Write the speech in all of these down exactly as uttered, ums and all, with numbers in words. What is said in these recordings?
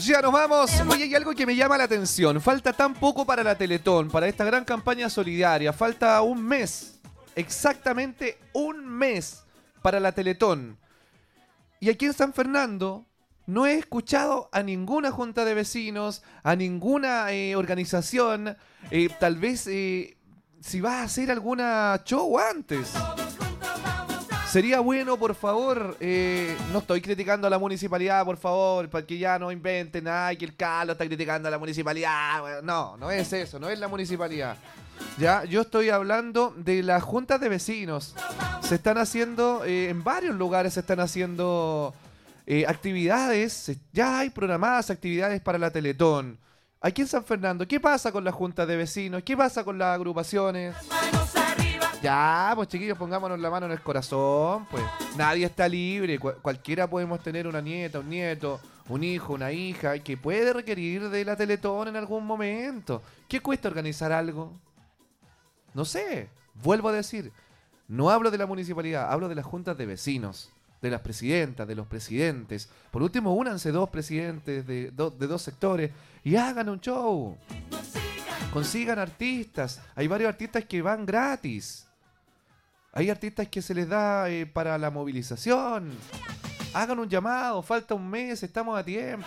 Ya nos vamos. Oye, hay algo que me llama la atención. Falta tan poco para la Teletón, para esta gran campaña solidaria. Falta un mes. Exactamente un mes para la Teletón. Y aquí en San Fernando no he escuchado a ninguna junta de vecinos, a ninguna eh, organización. Eh, tal vez eh, si va a hacer alguna show antes. Sería bueno, por favor, eh, no estoy criticando a la municipalidad, por favor, para que ya no inventen, ay, que el Carlos está criticando a la municipalidad. No, no es eso, no es la municipalidad. Ya, yo estoy hablando de las juntas de vecinos. Se están haciendo, eh, en varios lugares se están haciendo eh, actividades, se, ya hay programadas actividades para la Teletón. Aquí en San Fernando, ¿qué pasa con las juntas de vecinos? ¿Qué pasa con las agrupaciones? Ya, pues chiquillos, pongámonos la mano en el corazón, pues. Nadie está libre, Cual- cualquiera podemos tener una nieta, un nieto, un hijo, una hija, que puede requerir de la Teletón en algún momento. ¿Qué cuesta organizar algo? No sé, vuelvo a decir, no hablo de la municipalidad, hablo de las juntas de vecinos, de las presidentas, de los presidentes. Por último, únanse dos presidentes de, do- de dos sectores y hagan un show. Consigan artistas, hay varios artistas que van gratis. Hay artistas que se les da eh, para la movilización. Hagan un llamado, falta un mes, estamos a tiempo.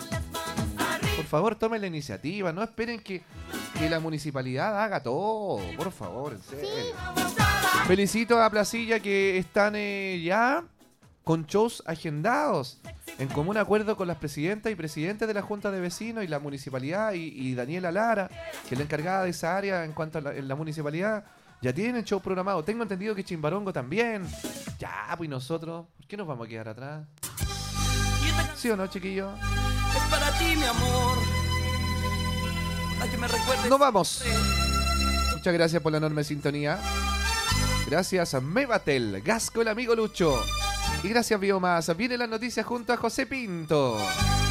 Por favor, tomen la iniciativa, no esperen que, que la municipalidad haga todo. Por favor, en serio. Felicito a Placilla que están eh, ya con shows agendados, en común acuerdo con las presidentas y presidentes de la Junta de Vecinos y la municipalidad y, y Daniela Lara, que es la encargada de esa área en cuanto a la, en la municipalidad. Ya tienen show programado. Tengo entendido que Chimbarongo también. Ya, pues nosotros, ¿por qué nos vamos a quedar atrás? ¿Sí o no, chiquillo? Es para ti, mi amor. Para que me recuerdes. Nos vamos. Muchas gracias por la enorme sintonía. Gracias a Mevatel, Gasco el amigo Lucho. Y gracias Biomasa. Vienen las noticias junto a José Pinto.